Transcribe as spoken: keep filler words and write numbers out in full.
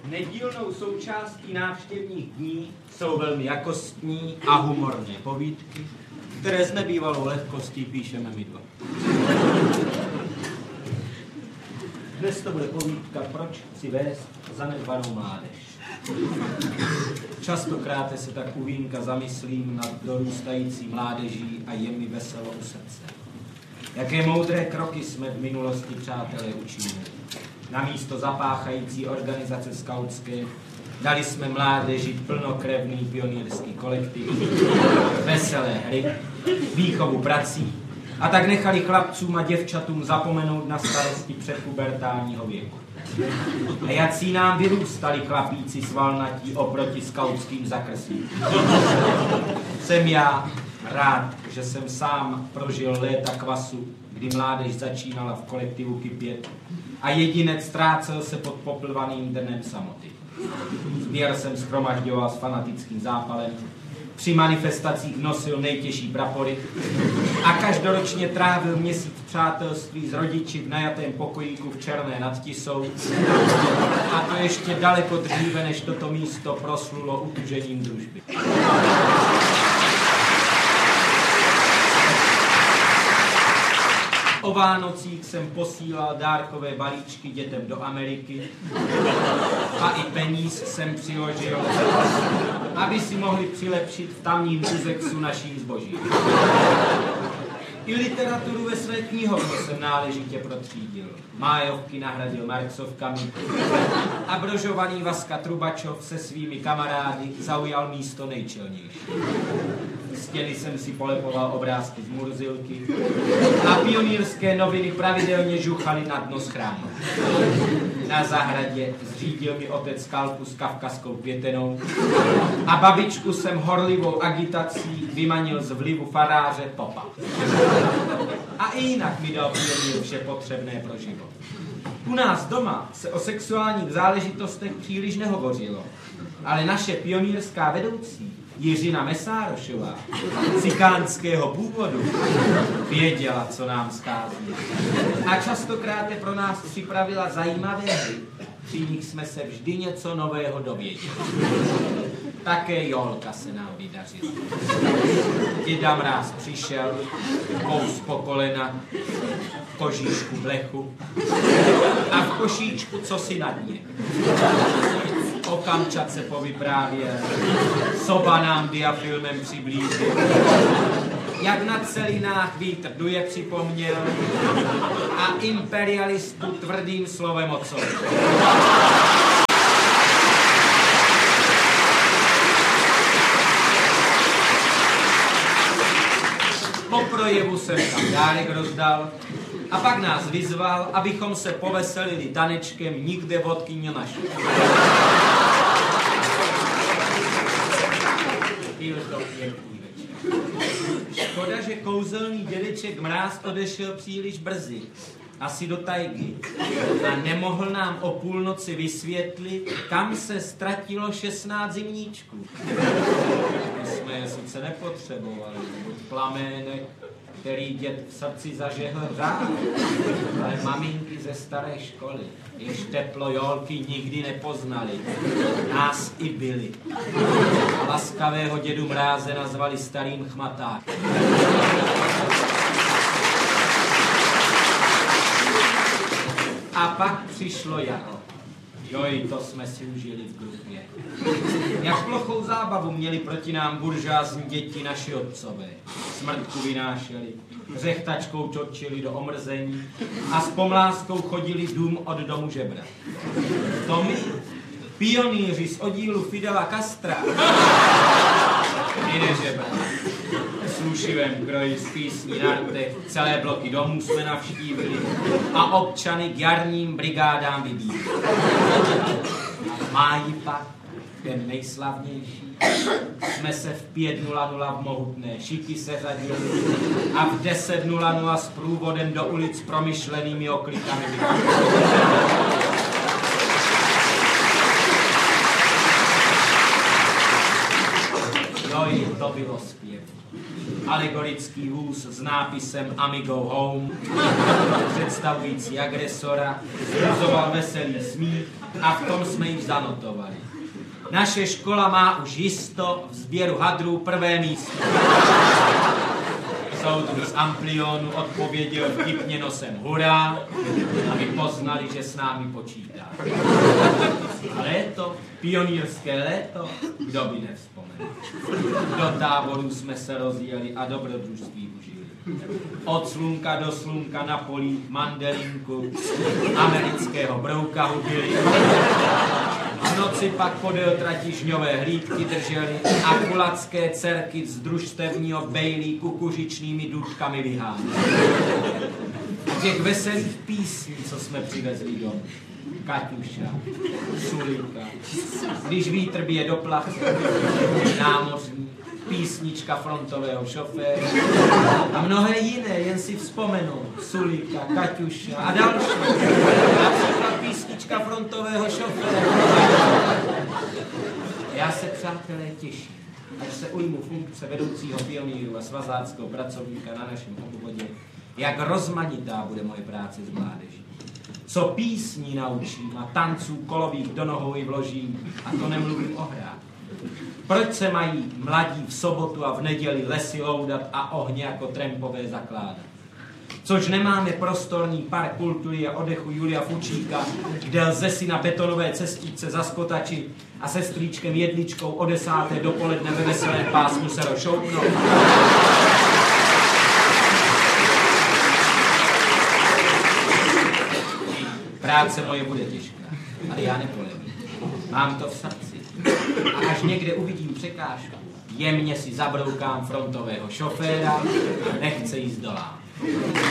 Nedílnou součástí návštěvních dní jsou velmi jakostní a humorné povídky, které s nebývalou lehkostí píšeme my dva. Dnes to bude povídka Proč chci vést zanedbanou mládež. Častokrát se tak u vínka zamyslím nad dorůstající mládeží a je mi veselo u srdce. Jaké moudré kroky jsme v minulosti, přátelé, učinili. Namísto zapáchající organizace skautské dali jsme mládeži plnokrevný pionýrský kolektiv, veselé hry, výchovu prací a tak nechali chlapcům a děvčatům zapomenout na starosti předpubertálního věku. A jací nám vyrůstali chlapíci svalnatí oproti skautským zakreslím. Jsem já rád, že jsem sám prožil léta kvasu, kdy mládež začínala v kolektivu kypět a jedinec ztrácel se pod poplvaným dnem samoty. Sběr jsem shromažďoval s fanatickým zápalem, při manifestacích nosil nejtěžší prapory a každoročně trávil měsíc přátelství s rodiči v najatém pokojíku v Černé nad Tisou. A to ještě daleko dříve, než toto místo proslulo utužením družby. O Vánocích jsem posílal dárkové balíčky dětem do Ameriky a i peníz jsem přiložil, aby si mohli přilepšit v tamním Uzexu naším zbožím. I literaturu ve své knihovně jsem náležitě protřídil. Májovky nahradil Marxovkami a brožovaný Vaska Trubačov se svými kamarády zaujal místo nejčelnější. Stěny jsem si polepoval obrázky z Murzilky a pionýrské noviny pravidelně žuchaly na dno schránu. Na zahradě zřídil mi otec skalpu s kavkazskou květenou a babičku jsem horlivou agitací vymanil z vlivu faráře Popa. A i jinak mi dal pionýr vše potřebné pro život. U nás doma se o sexuálních záležitostech příliš nehovořilo, ale naše pionýrská vedoucí Jiřina Mesárošová, cikánského původu, věděla, co nám schází. A častokrát je pro nás připravila zajímavé hry, při nich jsme se vždy něco nového dověděli. Také Jolka se nám vydařila. Děda Mráz přišel, kous po kolena, v kožíšku blechu a v košíčku cosi na dně. O Kamčatce povyprávěl, Soba nám diafilmem přiblížil, jak na celinách vítr duje připomněl a imperialistu tvrdým slovem odsouzel. Po projevu jsem tam dárek rozdal a pak nás vyzval, abychom se poveselili tanečkem Nikde vodky nenašli. Byl to pěkný večer. Škoda, že kouzelný dědeček Mráz odešel příliš brzy, asi do tajgy, a nemohl nám o půlnoci vysvětlit, kam se ztratilo šestnáct zimníčků. My jsme je sice nepotřebovali, buď plamének, který děd v srdci zažehl řád, ale maminky ze staré školy, jež teplo Jolky nikdy nepoznali, nás i byli. A laskavého dědu Mráze nazvali starým chmatákem. A pak přišlo jaro. Joj, to jsme si užili v grupě. Jak plochou zábavu měli proti nám buržázní děti naši otcové. Smrtku vynášeli, řechtačkou točili do omrzení a s pomláskou chodili dům od domu žebrat. To my, pionýři z oddílu Fidela Castra, i nežebrat. S lušivem kroji z písní na rtech, celé bloky domů jsme navštívili a občany k jarním brigádám vybíjeli. A v máji pak, ten nejslavnější, jsme se v pět nula nula v mohutné Šiky seřadili a v deset nula nula s průvodem do ulic promyšlenými oklikami vybíjeli. Joj, to bylo zpěv. alegorický vůz s nápisem Amigo Home, představující agresora, zbuzoval veselý smích a v tom jsme již zanotovali. Naše škola má už jisto v sběru hadrů prvé místo. Soudruh z Amplionu odpověděl vtipně nosem hurá, aby poznali, že s námi počítá. A léto, pionýrské léto, kdo by nevzpomenul. Do táborů jsme se rozjeli a dobrodružství užili. Od slunka do slunka na polích mandelinku, amerického brouka hubili. V noci pak podél trati žňové hlídky drželi a kulacké dcerky z družstevního bejlí kukuřičnými důdkami vyháněli. Těch veselých písní, co jsme přivezli domů. Kaťuša, Sulika, když vítr bije do plachy, námořní, písnička frontového šoféra a mnohé jiné, jen si vzpomenu. Sulika, Kaťuša a další. Například písnička frontového šoféra. Já se, přátelé, těším, až se ujmu funkce vedoucího pionýru a svazáckého pracovníka na našem obvodě, jak rozmanitá bude moje práce s mládeží. Co písní naučím a tanců kolových do nohou i vložím, a to nemluvím o hrách. Proč se mají mladí v sobotu a v neděli lesy loudat a ohně jako trampové zakládat? Což nemáme prostorný park kultury a oddechu Julia Fučíka, kde lze si na betonové cestičce zaskotačit a se strýčkem jedličkou o desáté dopoledne ve veselém pásmu se rozšoupnout. Práce moje bude těžká, ale já nepolevím. Mám to v srdci. A až někde uvidím překážku, jemně si zabroukám frontového šoféra a nechce jíst dolám.